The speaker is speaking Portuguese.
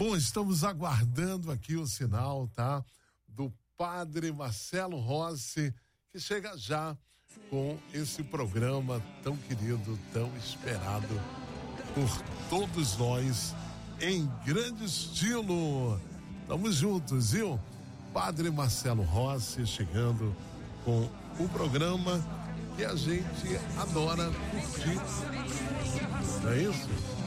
Bom, estamos aguardando aqui o sinal, tá? Do Padre Marcelo Rossi, que chega já com esse programa tão querido, tão esperado por todos nós, em grande estilo. Tamo juntos, viu? Padre Marcelo Rossi chegando com o programa que a gente adora curtir. Não é isso?